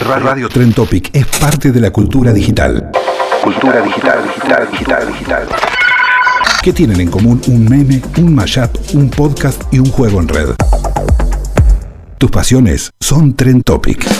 Radio Trend Topic es parte de la cultura digital. Cultura digital. ¿Qué tienen en común un meme, un mashup, un podcast y un juego en red? Tus pasiones son Trend Topic.